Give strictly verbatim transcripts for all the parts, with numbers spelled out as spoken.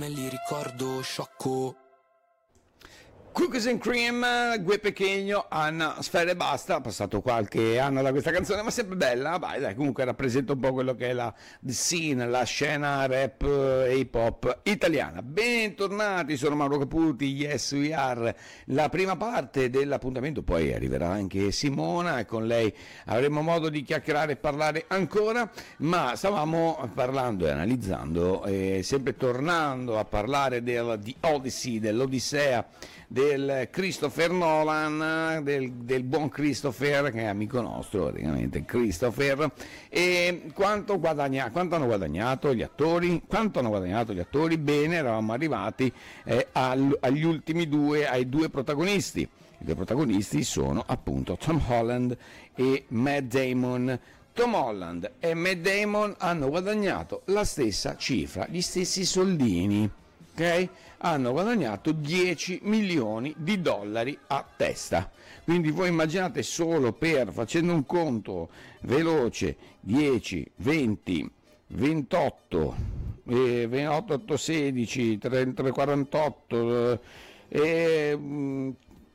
Me li ricordo sciocco. Cookies and Cream, Gue Pechegno, Anna Sfera e Basta. Ha passato qualche anno da questa canzone, ma sempre bella. Vai, dai, comunque rappresenta un po' quello che è la the scene, la scena rap e hip hop italiana. Bentornati, sono Mauro Caputi, Yes We Are. La prima parte dell'appuntamento, poi arriverà anche Simona e con lei avremo modo di chiacchierare e parlare ancora, ma stavamo parlando e analizzando e sempre tornando a parlare del The Odyssey, dell'Odissea del Christopher Nolan, del, del buon Christopher, che è amico nostro praticamente, Christopher. E quanto, guadagna, quanto hanno guadagnato gli attori? Quanto hanno guadagnato gli attori? Bene, eravamo arrivati eh, al, agli ultimi due, ai due protagonisti. I due protagonisti sono appunto Tom Holland e Matt Damon. Tom Holland e Matt Damon hanno guadagnato la stessa cifra, gli stessi soldini. Okay? Hanno guadagnato dieci milioni di dollari a testa. Quindi voi immaginate solo per, facendo un conto veloce, dieci, venti, ventotto, eh, ventotto, sedici, trenta, quarantotto, eh, mh,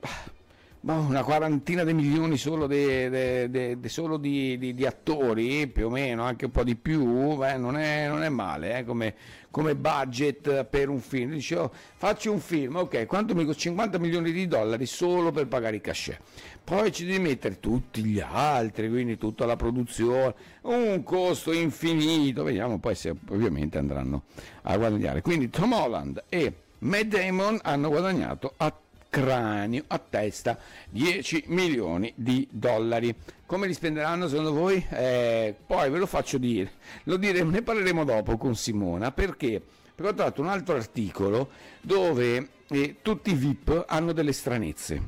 una quarantina di milioni solo, de, de, de, de, solo di, di, di attori, più o meno, anche un po' di più, beh, non, è, non è male eh, come, come budget per un film. Dice, oh, faccio un film, ok, quanto mi costa? cinquanta milioni di dollari solo per pagare i cachet. Poi ci devi mettere tutti gli altri, quindi tutta la produzione, un costo infinito, vediamo poi se ovviamente andranno a guadagnare. Quindi Tom Holland e Matt Damon hanno guadagnato a cranio, a testa, dieci milioni di dollari. Come li spenderanno secondo voi? Eh, poi ve lo faccio dire, lo diremo, ne parleremo dopo con Simona, perché perché ho trovato un altro articolo dove eh, tutti i V I P hanno delle stranezze.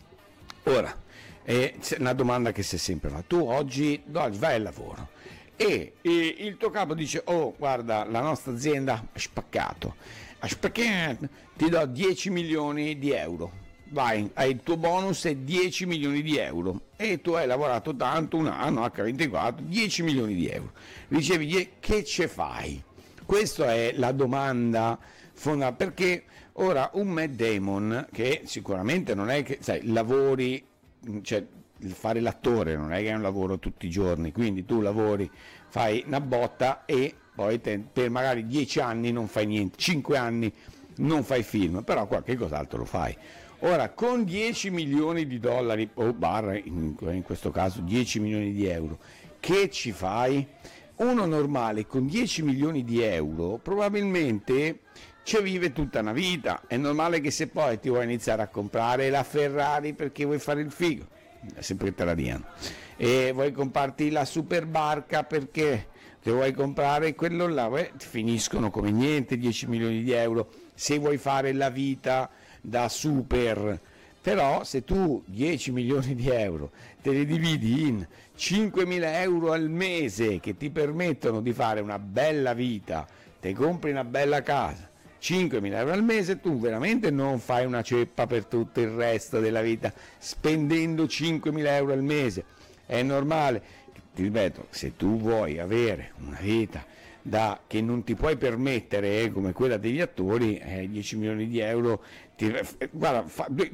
Ora, eh, c'è una domanda che si è sempre fatta: tu oggi, oggi vai al lavoro e, e il tuo capo dice, oh guarda, la nostra azienda ha spaccato, ha spaccato, ti do dieci milioni di euro, vai, hai il tuo bonus è dieci milioni di euro e tu hai lavorato tanto, un anno, acca ventiquattro, dieci milioni di euro, dicevi, che ce fai? Questa è la domanda fondamentale, perché ora un Matt Damon, che sicuramente non è che, sai, lavori, cioè il fare l'attore non è che è un lavoro tutti i giorni, quindi tu lavori, fai una botta e poi te, per magari dieci anni non fai niente, cinque anni non fai film, però qualche cos'altro lo fai. Ora, con dieci milioni di dollari, o barra in, in questo caso dieci milioni di euro, che ci fai? Uno normale con dieci milioni di euro probabilmente ci vive tutta una vita. È normale che se poi ti vuoi iniziare a comprare la Ferrari perché vuoi fare il figo, è sempre italiano, e vuoi comprarti la super barca perché te vuoi comprare quello là, beh, finiscono come niente dieci milioni di euro se vuoi fare la vita da super. Però se tu dieci milioni di euro te li dividi in cinquemila euro al mese che ti permettono di fare una bella vita, te compri una bella casa, cinquemila euro al mese, tu veramente non fai una ceppa per tutto il resto della vita spendendo cinquemila euro al mese. È normale, ti ripeto, se tu vuoi avere una vita da, che non ti puoi permettere eh, come quella degli attori, eh, dieci milioni di euro, ti, guarda, fa,